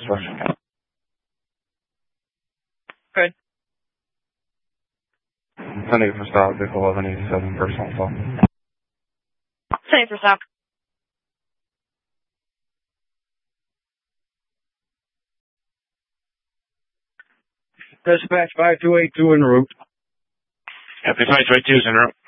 Construction. Good. Sunday for stop, Vic 1187, personal call. Sunday for stop. Dispatch 5282 en route. Happy 5282 is en route.